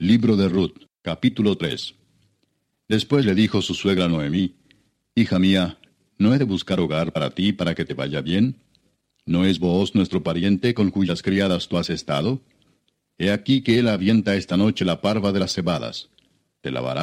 Libro de Ruth, capítulo 3. Después le dijo su suegra Noemí: Hija mía, ¿no he de buscar hogar para ti para que te vaya bien? ¿No es Booz nuestro pariente con cuyas criadas tú has estado? He aquí que él avienta esta noche la parva de las cebadas. Te lavarás